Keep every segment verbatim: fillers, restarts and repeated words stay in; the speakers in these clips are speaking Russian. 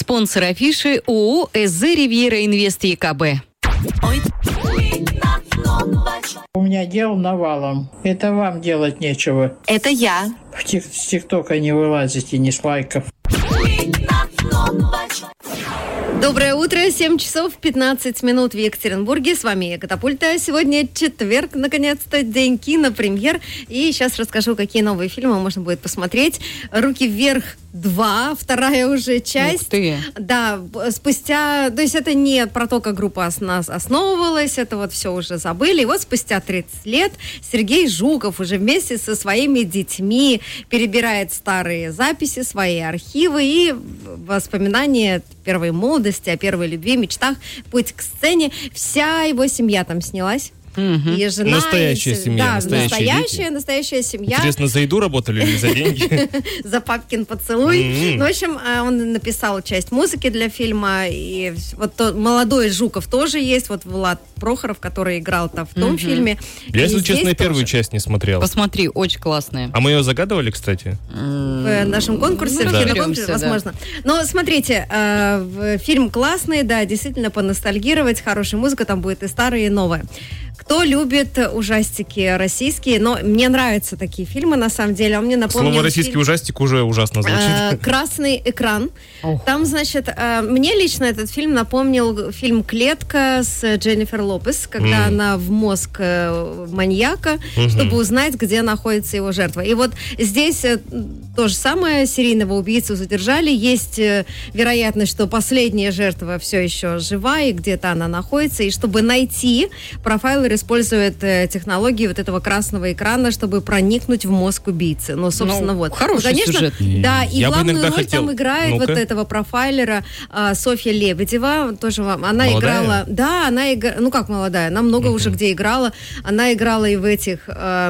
Спонсор афиши ООО «СЗ Ривьера Инвест ЕКБ». У меня дел навалом. Это вам делать нечего. Это я. В тик- с ТикТока не вылазите, ни с лайков. Доброе утро, семь часов пятнадцать минут в Екатеринбурге. С вами Катапульта. Сегодня четверг, наконец-то, день кинопремьер. И сейчас расскажу, какие новые фильмы можно будет посмотреть. «Руки вверх два», вторая уже часть. Ух ты. Да, спустя... То есть это не про то, как группа ос- нас основывалась, это вот все уже забыли. И вот спустя тридцать лет Сергей Жуков уже вместе со своими детьми перебирает старые записи, свои архивы и воспоминания первой молодости, о первой любви, мечтах, путь к сцене. Вся его семья там снялась. Угу. И жена, Настоящая и... семья, да, настоящие настоящая, дети. настоящая семья. Интересно, за еду работали или за деньги? За папкин поцелуй. М-м. Ну, в общем, он написал часть музыки для фильма. И вот тот молодой Жуков тоже есть. Вот Влад Прохоров, который играл-то в том Мгм. фильме. Я, И если здесь честно, первую тоже. часть не смотрел. Посмотри, очень классная. А мы ее загадывали, кстати? В нашем конкурсе, Ну, в киноконкурсе, разберемся, да. возможно. Но смотрите, э, в- фильм классный, да, действительно поностальгировать, хорошая музыка там будет и старая, и новая. Кто любит ужастики российские, но мне нравятся такие фильмы, на самом деле. Он мне напомнил Слово «российский фильм, ужастик» уже ужасно э, звучит. «Красный экран». Ох. Там, значит, э, мне лично этот фильм напомнил фильм «Клетка» с Дженнифер Лопес, когда М. она в мозг э, маньяка, Мгм. чтобы узнать, где находится его жертва. И вот здесь э, то же самое, серийного убийцу задержали, есть э, вероятность, что последняя жертва все еще жива, и где-то она находится, и чтобы найти, профайлер использует э, технологии вот этого красного экрана, чтобы проникнуть в мозг убийцы. Ну, собственно, Ну, вот. хороший Ну, конечно, сюжет. да, и Я бы главную иногда роль хотел. там играет Ну-ка. вот этого профайлера а, Софья Лебедева, тоже вам, она Молодая? играла, да, она играла, ну как молодая, она много Мгм. уже где играла, она играла и в этих,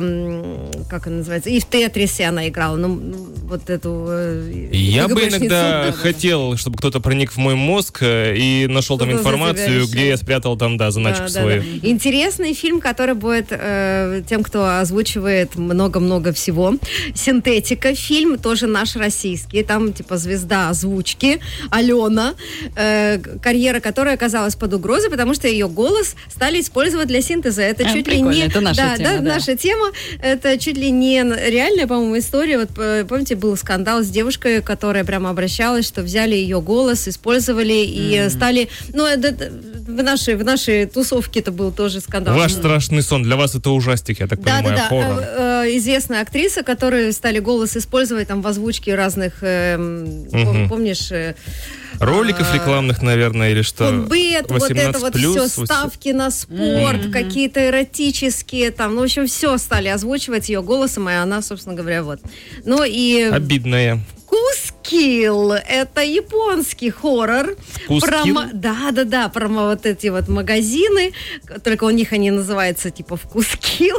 эм, как она называется, и в «Тетрисе» она играла, ну, ну, вот эту э, Я бы игрушницу. иногда Да, да. хотел, чтобы кто-то проник в мой мозг э, и нашел там Что-то за тебя информацию, решил. где я спрятал там, да, заначку Да, да, свою. да. Интересный фильм, который будет э, тем, кто озвучивает много-много всего. «Синтетика» фильм, тоже наш российский. Там типа звезда озвучки Алена, э, карьера которой оказалась под угрозой, потому что ее голос стали использовать для синтеза. Это А, чуть ли прикольно, не... это наша да, тема, да, да. наша тема. Это чуть ли не реальная, по-моему, история. Вот э, помните, был скандал с девушкой, которая прямо обращалась, что взяли ее голос, использовали и э, стали... Ну, это, это в нашей, в нашей тусовке это был тоже скандал. Ваш страшный сон. Для вас это ужастик, я так Да, понимаю, да, хоррор. да. Известная актриса, которые стали голос использовать там в озвучке разных, эм, пом- Мгм. помнишь, э, Роликов а, рекламных, наверное, или что? футбет, вот это вот все, восемнадцать плюс, ставки на спорт, какие-то эротические там, ну, в общем, все стали озвучивать ее голосом, и она, собственно говоря, вот. Ну и Обидное. «Вкус-килл» — это японский хоррор. «Вкус-килл»? Про ма- Да, да, да, про ма- вот эти вот магазины, только у них они называются типа «Вкус-килл».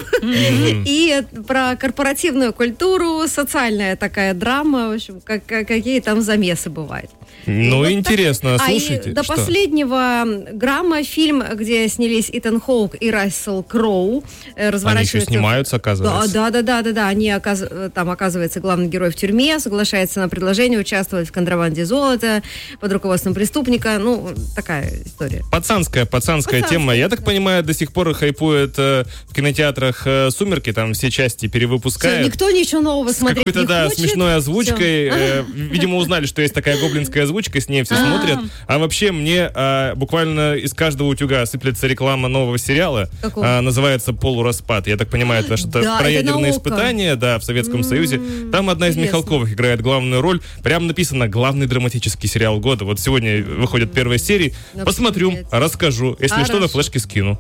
И про корпоративную культуру, социальная такая драма, в общем, как, как- какие там замесы бывают. Ну, Вот интересно, так. А и слушайте. до что? последнего грамма фильм, где снялись Итан Хоук и Рассел Кроу, э, Они разворачивается... еще снимаются, оказывается. Да, да, да, да, да. Они оказ- там оказывается главный герой в тюрьме, соглашается на предложение участвовать в контрабанде золота под руководством преступника. Ну, такая история. Пацанская, пацанская Пацанская, тема. Я так да. понимаю, до сих пор хайпует э, в кинотеатрах э, «Сумерки», там все части Всё, перевыпускают. никто ничего нового С смотреть какой-то, не да, хочет. смешной озвучкой. Всё. Э, видимо, узнали, что есть такая гоблинская озвучка, с ней все смотрят. А вообще, мне э, буквально из каждого утюга сыплется реклама нового сериала. Какого? Э, называется «Полураспад». Я так понимаю, это что-то Да, про это ядерные наука. испытания, да, в Советском Союзе. Там одна из интересно. Михалковых играет главную роль. Прям написано «Главный драматический сериал года». Вот сегодня выходят первые серии. Ну, Посмотрю, офигеть. расскажу. Если что, на Хорошо. флешке скину.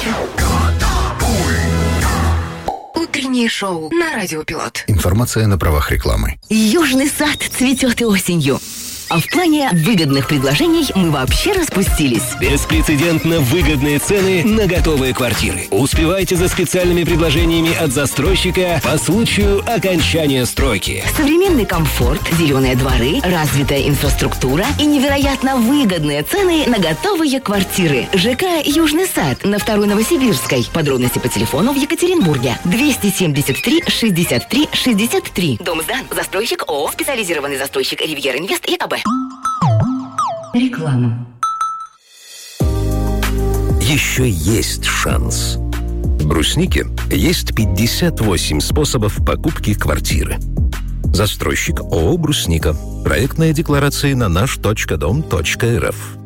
Утреннее шоу на Радио Пилот. Информация на правах рекламы. Южный сад цветет и осенью. А в плане выгодных предложений мы вообще распустились. Беспрецедентно выгодные цены на готовые квартиры. Успевайте за специальными предложениями от застройщика по случаю окончания стройки. Современный комфорт, зеленые дворы, развитая инфраструктура и невероятно выгодные цены на готовые квартиры. ЖК «Южный сад» на второй Новосибирской. Подробности по телефону в Екатеринбурге. двести семьдесят три шестьдесят три шестьдесят три. Дом сдан. Застройщик ООО «Специализированный застройщик Ривьера Инвест ЕКБ». Реклама. Еще есть шанс. В Бруснике есть пятьдесят восемь способов покупки квартиры. Застройщик ООО «Брусника». Проектная декларация на наш точка дом точка эр эф.